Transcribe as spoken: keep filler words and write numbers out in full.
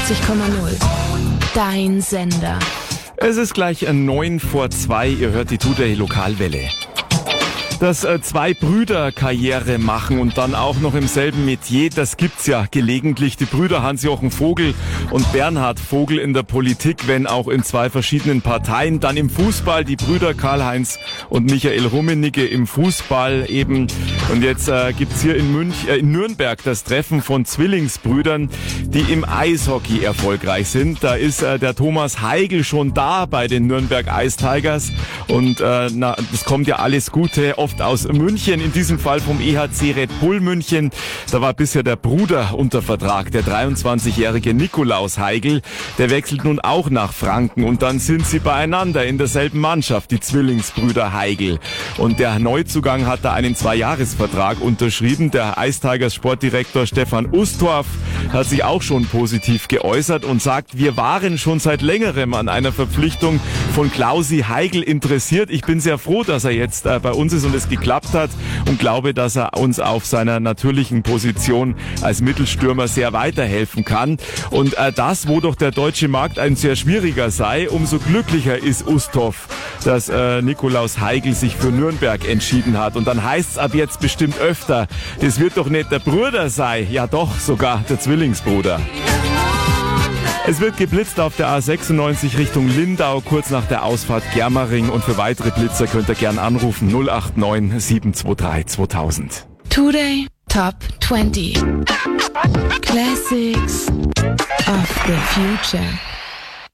achtzig Komma null. Dein Sender. Es ist gleich neun vor zwei. Ihr hört die Today Lokalwelle. Dass äh, zwei Brüder Karriere machen und dann auch noch im selben Metier, das gibt's ja gelegentlich. Die Brüder Hans-Jochen Vogel und Bernhard Vogel in der Politik, wenn auch in zwei verschiedenen Parteien. Dann im Fußball die Brüder Karl-Heinz und Michael Rummenigge im Fußball eben. Und jetzt äh, gibt's hier in, Münch, äh, in Nürnberg das Treffen von Zwillingsbrüdern, die im Eishockey erfolgreich sind. Da ist äh, der Thomas Heigl schon da bei den Nürnberg Ice Tigers. Und äh, na, das kommt ja alles Gute, oft aus München, in diesem Fall vom E H C Red Bull München. Da war bisher der Bruder unter Vertrag, der dreiundzwanzigjährige Nikolaus Heigl. Der wechselt nun auch nach Franken und dann sind sie beieinander in derselben Mannschaft, die Zwillingsbrüder Heigl. Und der Neuzugang hat da einen Zweijahresvertrag unterschrieben. Der Ice Tigers Sportdirektor Stefan Ustorf hat sich auch schon positiv geäußert und sagt, wir waren schon seit längerem an einer Verpflichtung von Klausi Heigl interessiert. Ich bin sehr froh, dass er jetzt äh, bei uns ist und es geklappt hat und glaube, dass er uns auf seiner natürlichen Position als Mittelstürmer sehr weiterhelfen kann. Und äh, das, wo doch der deutsche Markt ein sehr schwieriger sei, umso glücklicher ist Ustorf, dass äh, Nikolaus Heigl sich für Nürnberg entschieden hat. Und dann heißt es ab jetzt bestimmt öfter, das wird doch nicht der Bruder sein, ja doch sogar der Zwillingsbruder. Es wird geblitzt auf der A sechsundneunzig Richtung Lindau, kurz nach der Ausfahrt Germering. Und für weitere Blitzer könnt ihr gern anrufen null acht neun sieben zwei drei zweitausend. Today Top zwanzig. Classics of the Future.